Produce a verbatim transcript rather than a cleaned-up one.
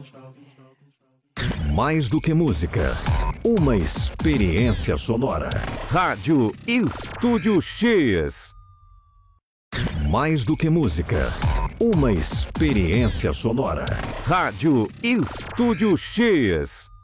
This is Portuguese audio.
Mais do que música, uma experiência sonora. Rádio Estúdio X. Mais do que música, uma experiência sonora. Rádio Estúdio X.